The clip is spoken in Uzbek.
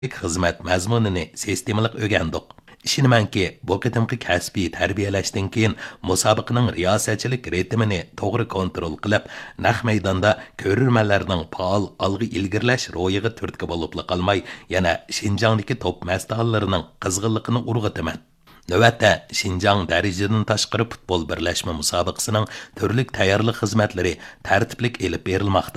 xizmat mazmunini sistemalik o'rgandik. Ishinamanki, bu qitimqi kasbiy tarbiyalashdan keyin musobaqaning riyosatchilik ritmini to'g'ri kontrol qilib, naq maydonda ko'rurmanlarning faol olg'a ilgirlash ro'yiga turtki bo'lib qolmay, yana Xinjiangdagi top mastahallarining qizg'inligini urg'itaman. Növətdə Şinjan dərəcədən təşqiri futbol birləşmə müsabiqəsinin türlük tayyorlik xizmətlari tərtiblik elib berilmoqda.